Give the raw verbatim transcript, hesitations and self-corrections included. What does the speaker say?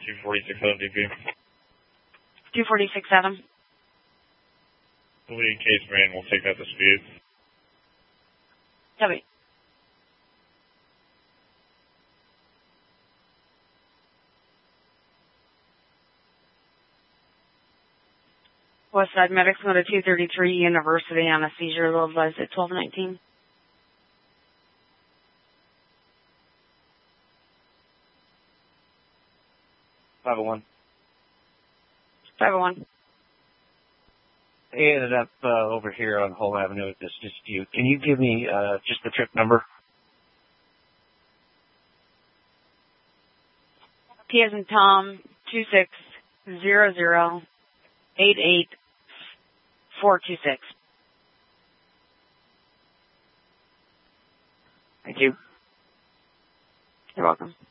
two forty-six seven D P. two forty-six seven. Lead case main, we'll take that to speed. Copy. Westside Medics, go to two thirty-three University on a seizure, low advised at twelve nineteen. five oh one. five oh one. I ended up uh, over here on Hull Avenue with this dispute. Can you give me uh, just the trip number? T as in Tom, two six zero zero eight eight four two six. Thank you. You're welcome.